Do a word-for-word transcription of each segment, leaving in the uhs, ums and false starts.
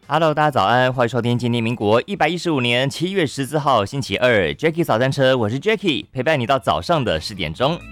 Hello，大家早安，欢迎收听今年民国一百一十五年七月十四号星期二 Jackie 早餐车，我是 Jackie， 陪伴你到早上的十点钟。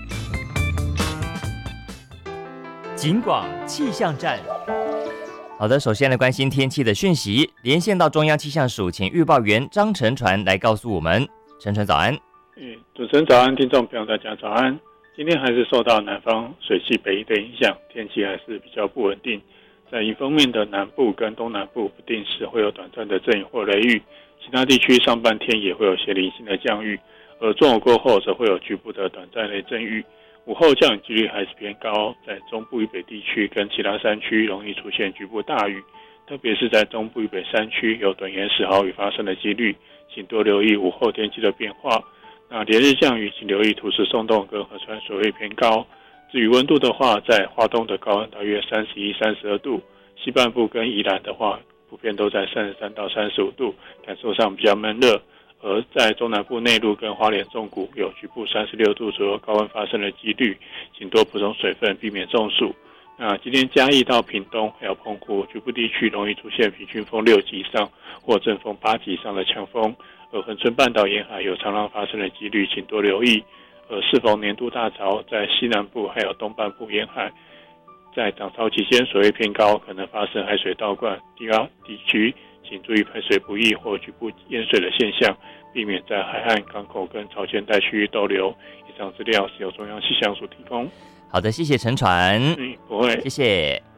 警广气象站，好的，首先来关心天气的讯息，连线到中央气象署前预报员张晨传来告诉我们。晨传早安。 嗯，主持人早安，听众朋友大家早安。今天还是受到南方水系北移的影响，天气还是比较不稳定。在迎风面的南部跟东南部不定时会有短暂的阵雨或雷雨，其他地区上半天也会有些零星的降雨，而中午过后则会有局部的短暂雷阵雨。午后降雨几率还是偏高，在中部以北地区跟其他山区容易出现局部大雨，特别是在中部以北山区有短延时豪雨发生的几率，请多留意午后天气的变化。那连日降雨，请留意土石松动跟河川水位偏高。至于温度的话，在花东的高温大约三十一、三十二度，西半部跟宜兰的话，普遍都在三十三到三十五度，感受上比较闷热。而在中南部内陆跟花莲纵谷有局部三十六度左右高温发生的几率，请多补充水分，避免中暑。那今天嘉义到屏东还有澎湖局部地区容易出现平均风六级以上或阵风八级以上的强风，而恒春半岛沿海有长浪发生的几率，请多留意。而适逢年度大潮，在西南部还有东半部沿海，在涨潮期间水位偏高，可能发生海水倒灌，低洼地区请注意排水不易或局部淹水的现象，避免在海岸、港口跟潮间带区域逗留。以上资料是由中央气象署提供。 好的，谢谢陈传。 嗯，不会， 谢谢。